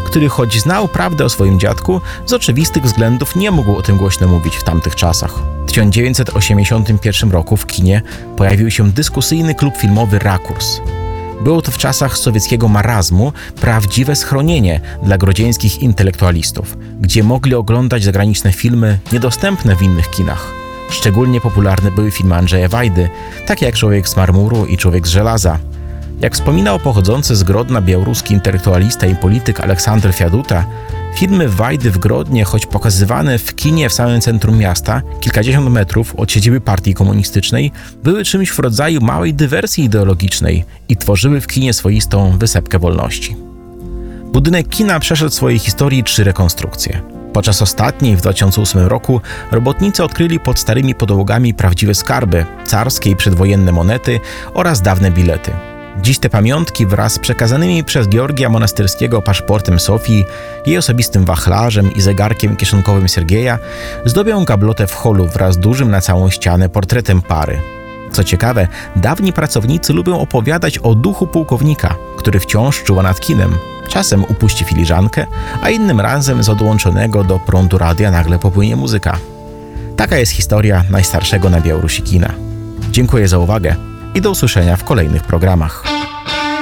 który choć znał prawdę o swoim dziadku, z oczywistych względów nie mógł o tym głośno mówić w tamtych czasach. W 1981 roku w kinie pojawił się dyskusyjny klub filmowy Rakurs. Było to w czasach sowieckiego marazmu prawdziwe schronienie dla grodzieńskich intelektualistów, gdzie mogli oglądać zagraniczne filmy niedostępne w innych kinach. Szczególnie popularne były filmy Andrzeja Wajdy, takie jak Człowiek z marmuru i Człowiek z żelaza. Jak wspominał pochodzący z Grodna białoruski intelektualista i polityk Aleksander Fiaduta, filmy Wajdy w Grodnie, choć pokazywane w kinie w samym centrum miasta, kilkadziesiąt metrów od siedziby partii komunistycznej, były czymś w rodzaju małej dywersji ideologicznej i tworzyły w kinie swoistą wysepkę wolności. Budynek kina przeszedł w swojej historii 3 rekonstrukcje. Podczas ostatniej w 2008 roku robotnicy odkryli pod starymi podłogami prawdziwe skarby, carskie i przedwojenne monety oraz dawne bilety. Dziś te pamiątki wraz z przekazanymi przez Georgia Monastyrskiego paszportem Sofii, jej osobistym wachlarzem i zegarkiem kieszonkowym Sergieja zdobią gablotę w holu wraz z dużym na całą ścianę portretem pary. Co ciekawe, dawni pracownicy lubią opowiadać o duchu pułkownika, który wciąż czuwa nad kinem. Czasem upuści filiżankę, a innym razem z odłączonego do prądu radia nagle popłynie muzyka. Taka jest historia najstarszego na Białorusi kina. Dziękuję za uwagę i do usłyszenia w kolejnych programach.